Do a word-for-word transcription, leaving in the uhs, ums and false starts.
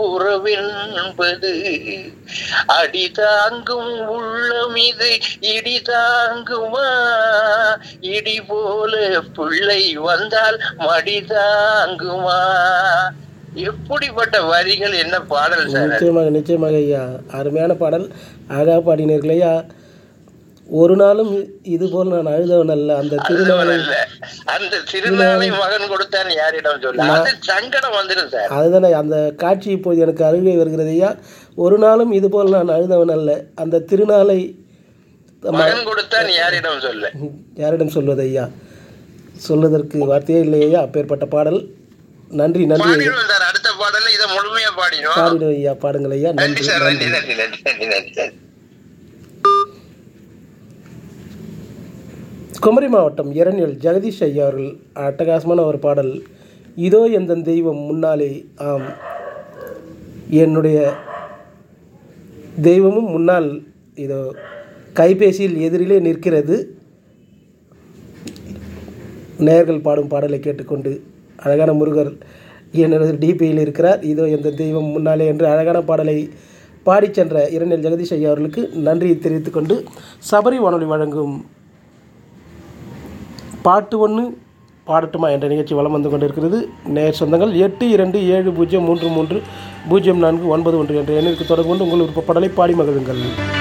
உறவென்பது அடி தாங்கும் உள்ளம் இது இடி தாங்குமா இடி போல பிள்ளை வந்தால் மடி தாங்குமா. எப்படிப்பட்ட வரிகள், என்ன பாடல் சார்! நிச்சயமாக நிச்சயமாக ஐயா, அருமையான பாடல், அழகா பாடினீர்கள் ஐயா. ஒரு நாளும் இது போல் நான் அழுதவன் அல்ல, அந்த திருநாளை அந்த திருநாளை மகன் கொடுத்தான் யாரிடம் சொல்ல, அது சங்கடம் வந்துடும் சார். அதுதானே அந்த காட்சி இப்போது எனக்கு அருகே வருகிறது ஐயா. ஒரு நாளும் இது போல் நான் அழுதவன் அல்ல, அந்த திருநாளை மகன் கொடுத்தான் யாரிடம் சொல்ல, யாரிடம் சொல்வது ஐயா, சொல்வதற்கு வார்த்தையே இல்லை ஐயா. அப்பேற்பட்ட பாடல். நன்றி நன்றி சார். அடுத்த பாடல இதை முழுமையா பாடினோம். பாடினோம் ஐயா, பாடுங்கள் ஐயா. நன்றி சார். நன்றி நன்றி நன்றி நன்றி. குமரி மாவட்டம் இரணியல் ஜெகதீஷ் ஐயா அவர்கள் அட்டகாசமான ஒரு பாடல். இதோ எந்த தெய்வம் முன்னாலே, ஆம் என்னுடைய தெய்வமும் முன்னால் இதோ கைபேசியில் எதிரிலே நிற்கிறது. நேயர்கள் பாடும் பாடலை கேட்டுக்கொண்டு அழகான முருகர் எனது டிபியில் இருக்கிறார். இதோ எந்த தெய்வம் முன்னாலே என்று அழகான பாடலை பாடி சென்ற இரணியல் ஜெகதீஷ் ஐயா அவர்களுக்கு நன்றியை தெரிவித்துக்கொண்டு, சபரி வானொலி வழங்கும் பாட்டு ஒன்று பாடட்டுமா என்ற நிகழ்ச்சி வலம் வந்து கொண்டிருக்கிறது. நேர் சொந்தங்கள் எட்டு இரண்டு ஏழு பூஜ்ஜியம் மூன்று மூன்று பூஜ்ஜியம் நான்கு ஒன்பது ஒன்று என்ற எண்ணிற்கு தொடர்பு கொண்டு உங்கள் விருப்ப பாடலை பாடி மகிழுங்கள்.